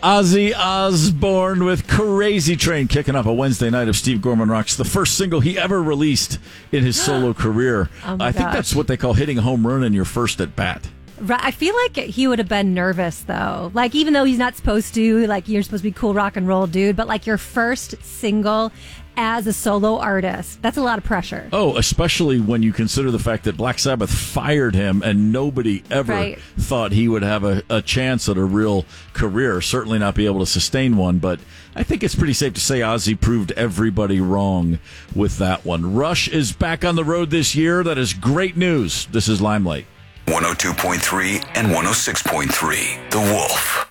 Ozzy Osbourne with Crazy Train kicking off a Wednesday night of Steve Gorman Rocks, the first single he ever released in his solo career. I think that's what they call hitting a home run in your first at bat. Right. I feel like he would have been nervous, though. Like, even though he's not supposed to, like, you're supposed to be cool rock and roll dude, but, like, your first single as a solo artist, that's a lot of pressure. Oh, especially when you consider the fact that Black Sabbath fired him and nobody ever thought he would have a chance at a real career, certainly not be able to sustain one. But I think it's pretty safe to say Ozzy proved everybody wrong with that one. Rush is back on the road this year. That is great news. This is Limelight. 102.3 and 106.3, The Wolf.